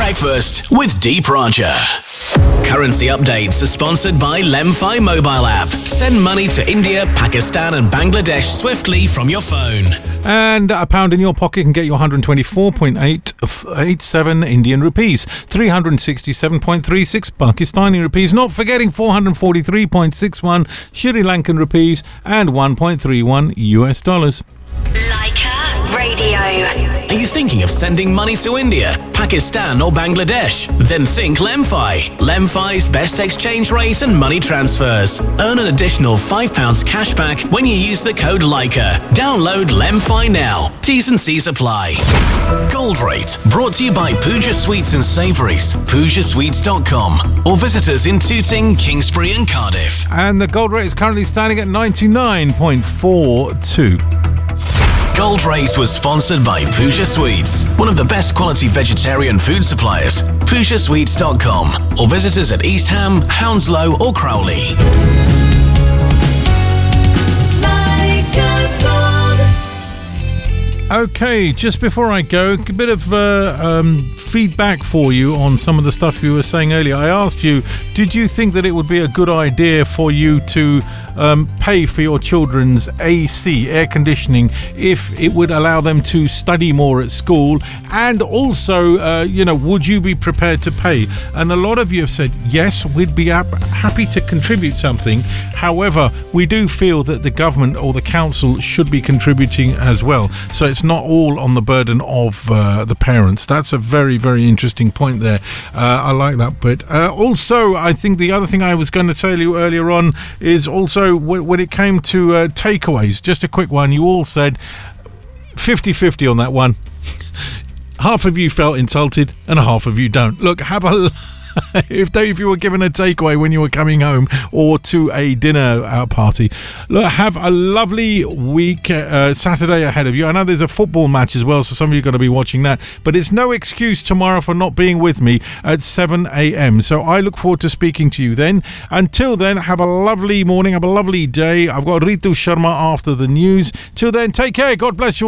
Breakfast with Deep Roger. Currency updates are sponsored by Lemfi mobile app. Send money to India, Pakistan and Bangladesh swiftly from your phone. And a pound in your pocket can get you 124.87 Indian rupees, 367.36 Pakistani rupees, not forgetting 443.61 Sri Lankan rupees and 1.31 US dollars. Leica Radio. Are you thinking of sending money to India, Pakistan or Bangladesh? Then think Lemfi. Lemfi's best exchange rate and money transfers. Earn an additional £5 cash back when you use the code Leica. Download Lemfi now. T's and C's apply. Gold Rate, brought to you by Pooja Sweets and Savouries, PoojaSweets.com, or visit us in Tooting, Kingsbury and Cardiff. And the gold rate is currently standing at 99.42. Gold Rate was sponsored by Pooja Sweets, one of the best quality vegetarian food suppliers. PoojaSweets.com, or visit us at East Ham, Hounslow or Crowley. Okay, just before I go, a bit of feedback for you on some of the stuff you were saying earlier. I asked you, did you think that it would be a good idea for you to pay for your children's AC, air conditioning, if it would allow them to study more at school? And also, would you be prepared to pay? And a lot of you have said, yes, we'd be happy to contribute something. However, we do feel that the government or the council should be contributing as well. So it's not all on the burden of the parents. That's a very, very interesting point there. I like that bit. Also, I think the other thing I was going to tell you earlier on is also when it came to takeaways, just a quick one, you all said 50-50 on that one. Half of you felt insulted and half of you don't. Look, have a if you were given a takeaway when you were coming home or to a dinner party, look, have a lovely week, Saturday ahead of you. I know there's a football match as well, so some of you are going to be watching that, but it's no excuse tomorrow for not being with me at 7 a.m. So I look forward to speaking to you then. Until then, have a lovely morning, have a lovely day. I've got Ritu Sharma after the news. Till then, take care. God bless you.